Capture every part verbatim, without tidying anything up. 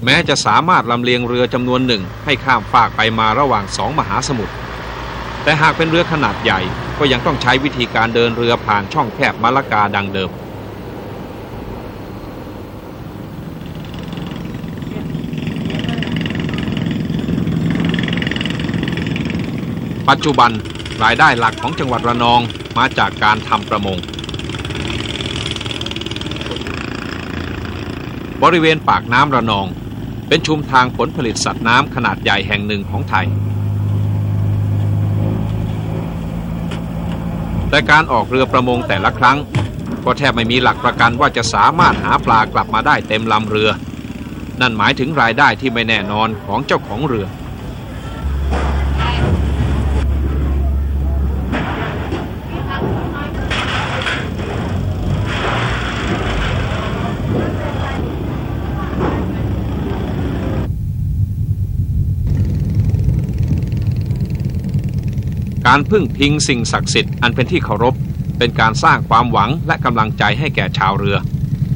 แม้จะสามารถลำเลียงเรือจำนวนหนึ่งให้ข้ามฟากไปมาระหว่างสองมหาสมุทรแต่หากเป็นเรือขนาดใหญ่ก็ยังต้องใช้วิธีการเดินเรือผ่านช่องแคบมะละกาดังเดิมปัจจุบันรายได้หลักของจังหวัดระนองมาจากการทำประมงบริเวณปากน้ำระนองเป็นชุมทางผลผลิตสัตว์น้ำขนาดใหญ่แห่งหนึ่งของไทยแต่การออกเรือประมงแต่ละครั้งก็แทบไม่มีหลักประกันว่าจะสามารถหาปลากลับมาได้เต็มลำเรือนั่นหมายถึงรายได้ที่ไม่แน่นอนของเจ้าของเรือการพึ่งพิงสิ่งศักดิ์สิทธิ์อันเป็นที่เคารพเป็นการสร้างความหวังและกำลังใจให้แก่ชาวเรือ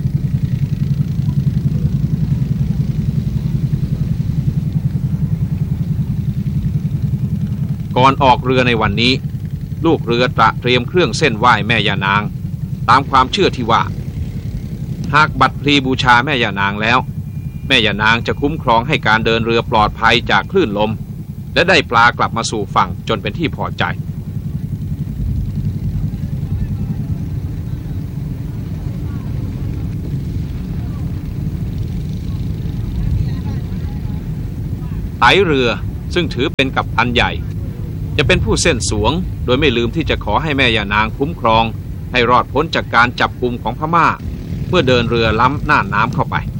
ก่อนออกเรือในวันนี้ลูกเรือตระเตรียมเครื่องเส้นไหว้แม่ย่านางตามความเชื่อที่ว่าหากบัตรพลีบูชาแม่ย่านางแล้วแม่ย่านางจะคุ้มครองให้การเดินเรือปลอดภัยจากคลื่นลมและได้ปลากลับมาสู่ฝั่งจนเป็นที่พอใจไตเรือซึ่งถือเป็นกัปตันใหญ่จะเป็นผู้เส้นสวงโดยไม่ลืมที่จะขอให้แม่ย่านางคุ้มครองให้รอดพ้นจากการจับกุมของพม่าเมื่อเดินเรือล้ำน่านน้ำเข้าไป